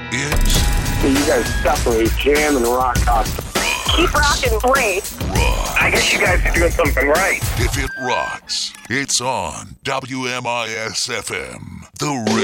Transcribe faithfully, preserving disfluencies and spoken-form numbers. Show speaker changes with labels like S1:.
S1: It's
S2: So you guys separate jam and rock constantly.
S3: Keep rocking, great.
S1: rock.
S2: I guess you guys are doing something right.
S1: If it rocks, it's on W M I S F M, the